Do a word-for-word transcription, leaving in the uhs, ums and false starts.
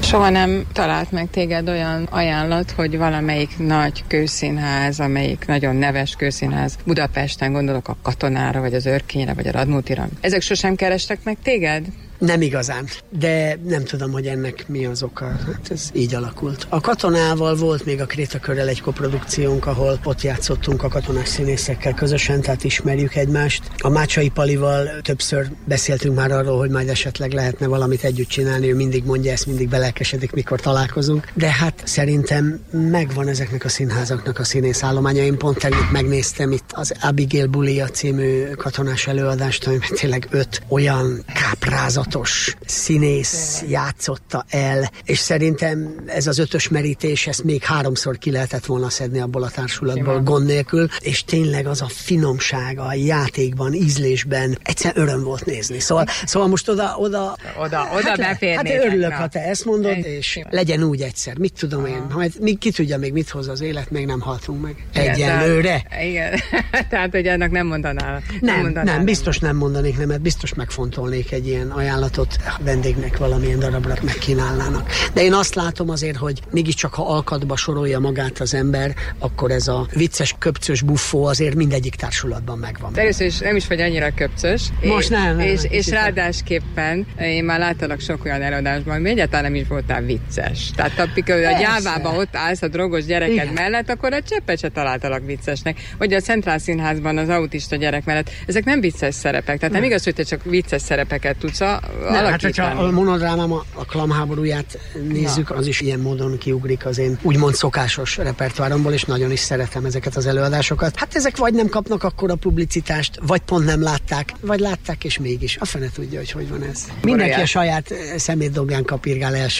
Soha nem talált meg téged olyan ajánlat, hogy valamelyik nagy kőszínház, amelyik nagyon neves kőszínház, Budapesten, gondolok a Katonára, vagy az Örkényre, vagy a Radnótira. Ezek sosem kerestek meg téged? Nem igazán, de nem tudom, hogy ennek mi az oka. Hát ez így alakult. A Katonával volt még a Krétakörrel egy koprodukciónk, ahol ott játszottunk a katonás színészekkel közösen, tehát ismerjük egymást. A Mácsai Palival többször beszéltünk már arról, hogy majd esetleg lehetne valamit együtt csinálni, ő mindig mondja ezt, mindig belelkesedik, mikor találkozunk. De hát szerintem megvan ezeknek a színházaknak a színészállománya. Én pont tegnap megnéztem itt az Abigail Bulia című katonás előadást, amiben tényleg öt olyan káprázat színész játszotta el, és szerintem ez az ötös merítés, ezt még háromszor ki lehetett volna szedni abból a társulatból gond nélkül, és tényleg az a finomság a játékban, ízlésben, egyszerűen öröm volt nézni. Szóval, szóval most oda, oda, oda, oda hát, beférnétek. Hát örülök, ha te ezt mondod, és legyen úgy egyszer. Mit tudom én, majd mi, ki tudja még mit hoz az élet, még nem haltunk meg. Egyenlőre. Igen, tehát, hogy annak nem mondanál. Nem, nem, mondanál, nem biztos nem mondanék nemet, biztos megfontolnék egy ilyen ajánlatot a vendégnek valamilyen darabra megkínálnának. De én azt látom azért, hogy mégiscsak ha alkatba sorolja magát az ember, akkor ez a vicces, köpcös buffó azért mindegyik társulatban megvan. Először is nem is vagy annyira köpcös. Most nem. nem és, nem, és ráadásképpen én már láttalak sok olyan előadásban, hogy egyáltalán nem is voltál vicces. Tehát tapik, hogy a gyávában ott állsz a drogos gyereked igen. mellett, akkor a cseppet se találtalak viccesnek. Vagy a Centrál Színházban az autista gyerek mellett. Ezek nem vicces szerepek. Tehát nem, nem igaz, hogy te csak vicces szerepeket tudsz nem, hát hogyha a monodrámám a, a klamháborúját nézzük, na. az is ilyen módon kiugrik az én úgymond szokásos repertoáromból, és nagyon is szeretem ezeket az előadásokat. Hát ezek vagy nem kapnak akkora publicitást, vagy pont nem látták, vagy látták, és mégis. A fene tudja, hogy hogy van ez. Mindenki a saját szemétdombján kapirgál első